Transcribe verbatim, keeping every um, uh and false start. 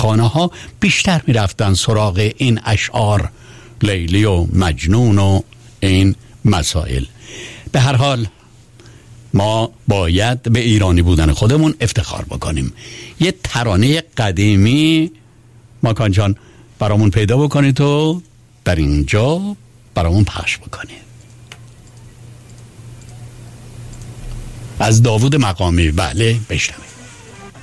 افسانه ها بیشتر می رفتن سراغ این اشعار، لیلی و مجنون و این مسائل. به هر حال ما باید به ایرانی بودن خودمون افتخار بکنیم. یه ترانه قدیمی ماکان جان برامون پیدا بکنید و در اینجا برامون پخش بکنید. از داوود مقامی. بله بشنوید.